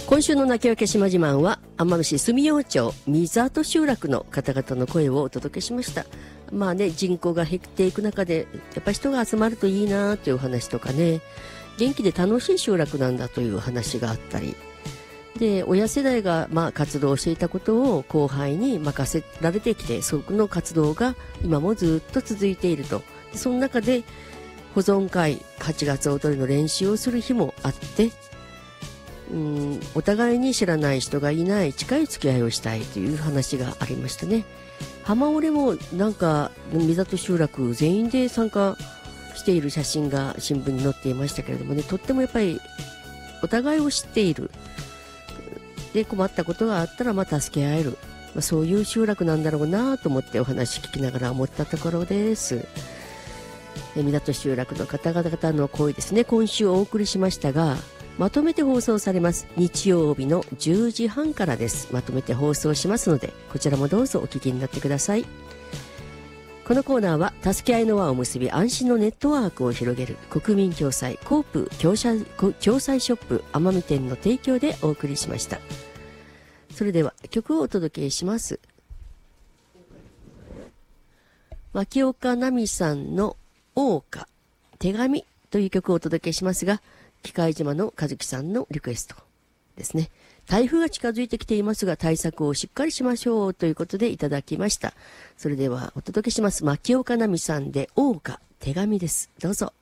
今週の泣き分け島自慢は奄美市住用町水跡集落の方々の声をお届けしました。まあね、人口が減っていく中でやっぱり人が集まるといいなという話とかね、元気で楽しい集落なんだという話があったりで、親世代が活動していたことを後輩に任せられてきて、その活動が今もずっと続いていると。その中で保存会8月踊りの練習をする日もあって、お互いに知らない人がいない近い付き合いをしたいという話がありましたね。浜折れもなんか水里集落全員で参加している写真が新聞に載っていましたけれどもね、とってもやっぱりお互いを知っている。で、困ったことがあったら助け合える。そういう集落なんだろうなと思ってお話聞きながら思ったところです。水里集落の方々の声ですね、今週お送りしましたが、まとめて放送されます。日曜日の10時半からです。まとめて放送しますので、こちらもどうぞお聞きになってください。このコーナーは助け合いの輪を結び安心のネットワークを広げる国民共済コープ共済ショップ奄美店の提供でお送りしました。それでは曲をお届けします。牧岡奈美さんの謳歌手紙という曲をお届けしますが、機械島の和樹さんのリクエストですね。台風が近づいてきていますが対策をしっかりしましょうということでいただきました。それではお届けします。牧岡奈美さんで謳歌手紙です。どうぞ。